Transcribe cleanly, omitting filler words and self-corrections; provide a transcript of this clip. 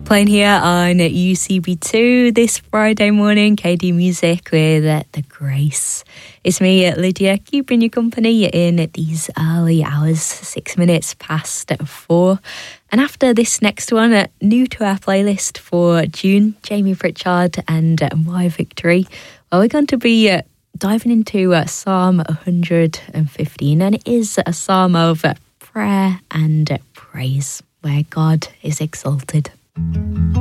Playing here on UCB2 this Friday morning, KD Music with The Grace. It's me, Lydia, keeping you company in these early hours, 6 minutes past 4. And after this next one, new to our playlist for June, Jamie Pritchard and My Victory. Well, we're going to be diving into Psalm 115, and it is a psalm of prayer and praise, where God is exalted.